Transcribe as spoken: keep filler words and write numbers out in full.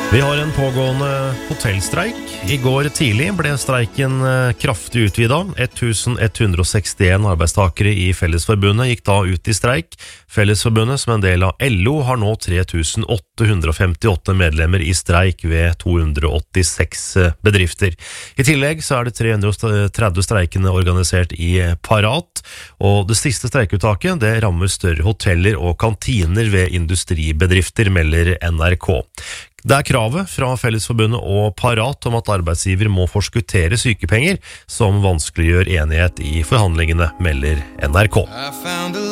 Vi har en pågående hotellstreik. I går tidlig ble streiken kraftig utvidet. ett hundre sekstien arbeidstakere i Fellesforbundet gikk da ut i streik. Fellesforbundet, som en del av L O, har nå tre tusen åtte hundre femtiåtte medlemmer i streik ved to hundre åttiseks bedrifter. I tillegg så er det tre hundre tretti streikende organisert i Parat, og det siste streikuttaket det rammer større hoteller og kantiner ved industribedrifter, melder N R K. Det er kravet fra Fellesforbundet og Parat om at arbeidsgiver må forskuttere sykepenger som vanskeliggjør enighet i forhandlingene, melder N R K.